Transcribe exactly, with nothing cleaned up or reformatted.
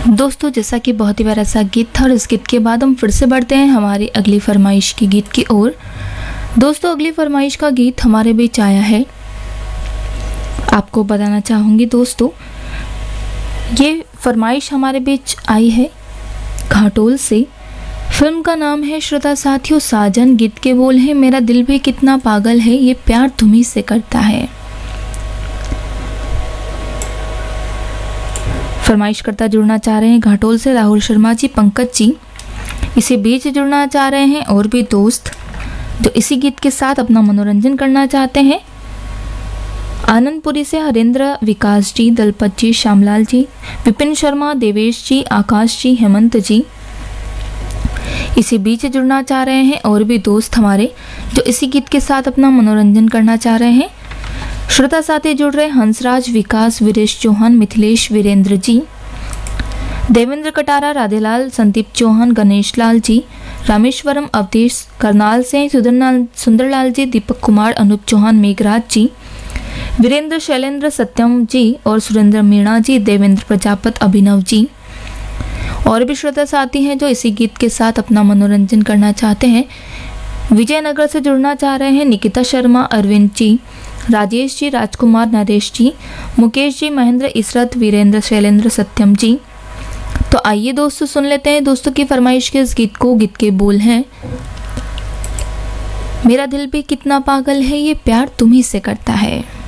दोस्तों, जैसा कि बहुत ही प्यारा सा गीत था और इस गीत के बाद हम फिर से बढ़ते हैं हमारी अगली फरमाइश की गीत की ओर। दोस्तों, अगली फरमाइश का गीत हमारे बीच आया है। आपको बताना चाहूँगी दोस्तों, ये फरमाइश हमारे बीच आई है घाटोल से। फिल्म का नाम है श्रोता साथियों साजन। गीत के बोल हैं मेरा दिल भी कितना पागल है, ये प्यार तुम्ही से करता है। फरमाइश करता जुड़ना चाह रहे हैं घाटोल से राहुल शर्मा जी, पंकज जी। इसी बीच जुड़ना चाह रहे हैं और भी दोस्त जो इसी गीत के साथ अपना मनोरंजन करना चाहते हैं। आनंदपुरी से हरेंद्र, विकास जी, दलपत जी, श्यामलाल जी, विपिन शर्मा, देवेश जी, आकाश जी, हेमंत जी। इसी बीच जुड़ना चाह रहे हैं और भी दोस्त हमारे जो इसी गीत के साथ अपना मनोरंजन करना चाह रहे हैं। श्रोता साथी जुड़ रहे हंसराज, विकास, वीरेश चौहान, मिथिलेश, वीरेंद्र जी, देवेंद्र कटारा, राधेलाल, संदीप चौहान, गणेश लाल जी, रामेश्वरम, अवधेश करनाल से, सुंदरलाल सुंदरलाल जी, दीपक कुमार, अनूप चौहान, मेघराज जी, वीरेंद्र, शैलेंद्र, सत्यम जी और सुरेंद्र मीणा जी, देवेंद्र प्रजापत, अभिनव जी। और भी श्रोता साथी हैं जो इसी गीत के साथ अपना मनोरंजन करना चाहते हैं। विजयनगर से जुड़ना चाह रहे हैं निकिता शर्मा, अरविंद जी, राजेश जी, राजकुमार, नरेश जी, मुकेश जी, महेंद्र, इसरत, वीरेंद्र, शैलेंद्र, सत्यम जी। तो आइए दोस्तों सुन लेते हैं दोस्तों की फरमाइश के इस गीत को। गीत के बोल हैं मेरा दिल भी कितना पागल है, ये प्यार तुम्ही से करता है।